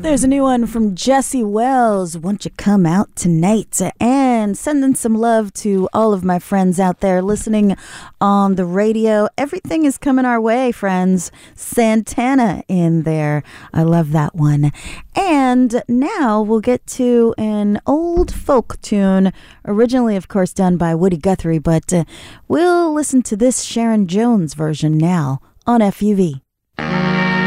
There's a new one from Jesse Wells. Won't you come out tonight? And sending some love to all of my friends out there listening on the radio. Everything is coming our way, friends. Santana in there. I love that one. And now we'll get to an old folk tune, originally, of course, done by Woody Guthrie, but we'll listen to this Sharon Jones version now on FUV.